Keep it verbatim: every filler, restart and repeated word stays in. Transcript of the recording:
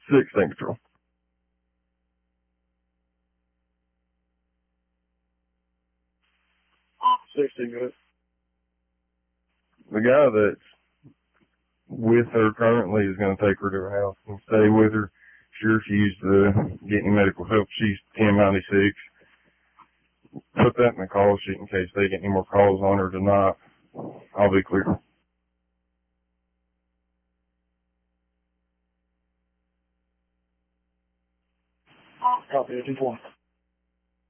Six, thank patrol. Sixty, good. The guy that's with her currently is going to take her to her house and stay with her. She refused to get any medical help. She's ten ninety-six. Put that in the call sheet in case they get any more calls on her tonight. I'll be clear. Copy, ten four.